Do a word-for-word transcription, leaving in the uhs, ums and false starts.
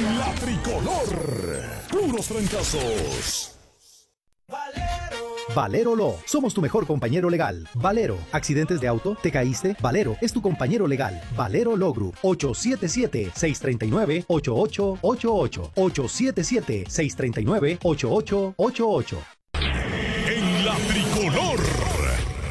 En la tricolor, puros trancazos. Valero Law, somos tu mejor compañero legal. Valero, accidentes de auto, te caíste, Valero es tu compañero legal. Valero Law Group, ocho siete siete, seis tres nueve, ocho ocho ocho ocho, ocho siete siete, seis tres nueve, ocho ocho ocho ocho. En la tricolor.